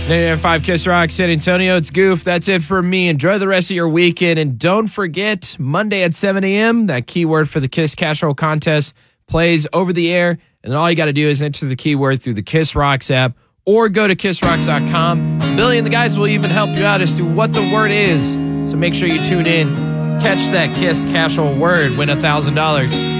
5 Kiss Rock, San Antonio. It's Goof. That's it for me. Enjoy the rest of your weekend. And don't forget, Monday at 7 a.m., that keyword for the Kiss Cash Roll Contest plays over the air. And all you got to do is enter the keyword through the Kiss Rocks app or go to kissrocks.com. Billy and the guys will even help you out as to what the word is. So make sure you tune in. Catch that Kiss Cash Roll word. Win $1,000.